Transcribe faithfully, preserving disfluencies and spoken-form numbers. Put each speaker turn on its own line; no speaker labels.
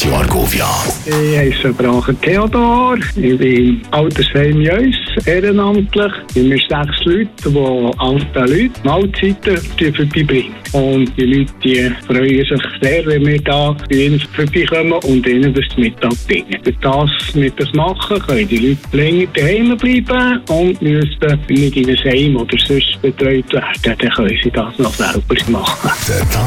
Radio Argovia.
Ich heiße Bracher Theodor. Ich bin Altersheim Jöss, ehrenamtlich. Wir sind sechs Leute, die alten Leute Mahlzeiten vorbeibringen. Und die Leute die freuen sich sehr, wenn wir da bei ihnen vorbeikommen und ihnen das Mittag bringen. Durch das wir das machen, können die Leute länger daheim bleiben und müssen nicht in ein Heim oder sonst betreut werden. Dann können sie das noch selber machen.